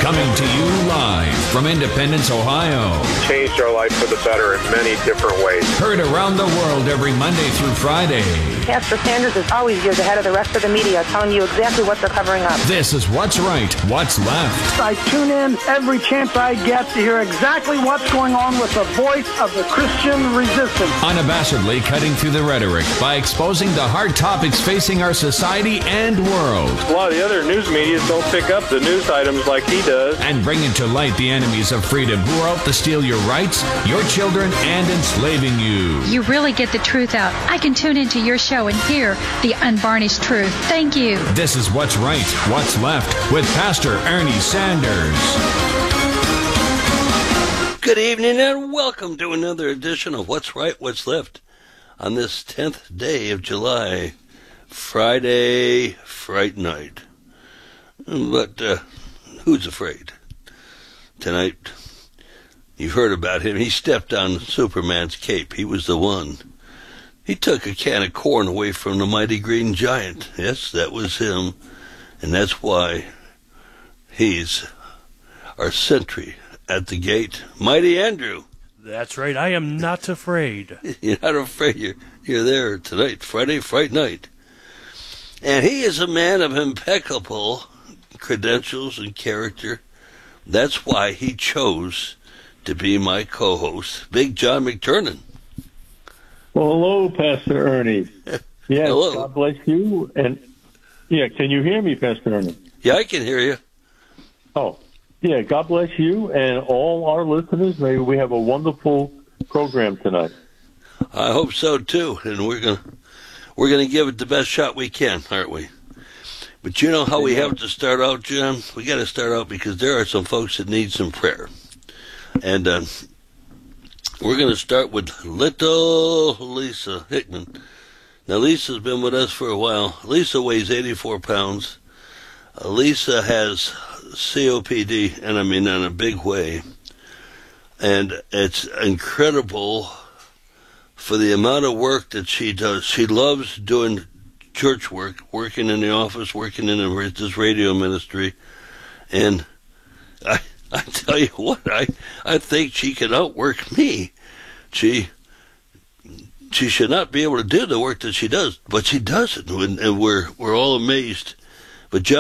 Coming to you live from Independence, Ohio. Changed our life for the better in many different ways. Heard around the world every Monday through Friday. Pastor Sanders is always years ahead of the rest of the media, telling you exactly what they're covering up. This is What's Right, What's Left. I tune in every chance I get to hear exactly what's going on with the voice of the Christian resistance. Unabashedly cutting through the rhetoric by exposing the hard topics facing our society and world. A lot of the other news media don't pick up the news items like he does. And bringing to light the enemies of freedom who are out to steal your rights, your children, and enslaving you. You really get the truth out. I can tune into your show and hear the unvarnished truth. Thank you. This is What's Right, What's Left with Pastor Ernie Sanders. Good evening and welcome to another edition of What's Right, What's Left on this 10th day of July, Friday, Fright Night. But who's afraid? Tonight, you've heard about him. He stepped on Superman's cape. He was the one. He took a can of corn away from the mighty green giant. Yes, that was him. And that's why he's our sentry at the gate. Mighty Andrew. That's right. I am not afraid. You're not afraid. You're there tonight, Friday, Fright Night. And he is a man of impeccable credentials and character. That's why he chose to be my co-host, Big John McTurnan. Well, hello, Pastor Ernie. Yes, hello. God bless you. And yeah, can you hear me, Pastor Ernie? Yeah, I can hear you. Oh, yeah. God bless you and all our listeners. May we have a wonderful program tonight. I hope so too. And we're gonna give it the best shot we can, aren't we? But you know how we have to start out, John? We got to start out because there are some folks that need some prayer. And we're going to start with little Lisa Hickman. Now, Lisa's been with us for a while. Lisa weighs 84 pounds. Lisa has COPD, and I mean in a big way. And it's incredible for the amount of work that she does. She loves doing church work, working in the office, working in this radio ministry, and I tell you what, I think she can outwork me. She should not be able to do the work that she does, but she does it, and we're all amazed. But John,